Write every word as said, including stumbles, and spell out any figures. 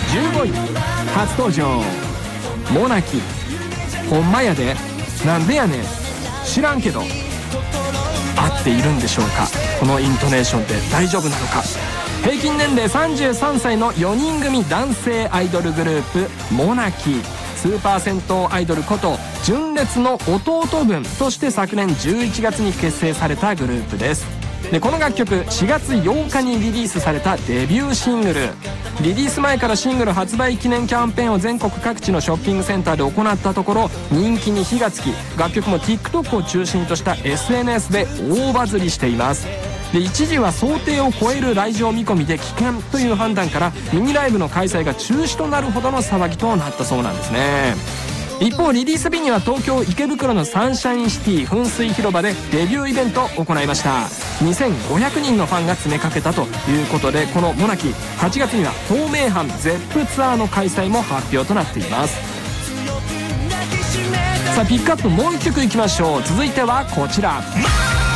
じゅうごい初登場モナキ。ほんまやでなんでやねん知らんけど合っているんでしょうか。このイントネーションで大丈夫なのか。平均年齢さんじゅうさんさいのよにん組男性アイドルグループモナキ。スーパー銭湯アイドルこと純烈の弟分として昨年じゅういちがつに結成されたグループです。でこの楽曲しがつようかにリリースされたデビューシングル。リリース前からシングル発売記念キャンペーンを全国各地のショッピングセンターで行ったところ人気に火がつき、楽曲も TikTok を中心とした エスエヌエス で大バズりしています。で一時は想定を超える来場見込みで危険という判断からミニライブの開催が中止となるほどの騒ぎとなったそうなんですね。一方リリース日には東京池袋のサンシャインシティ噴水広場でデビューイベントを行いました。にせんごひゃくにんのファンが詰めかけたということで、このモナキはちがつには東名阪ゼップツアーの開催も発表となっています。さあピックアップもういっきょくいきましょう。続いてはこちら。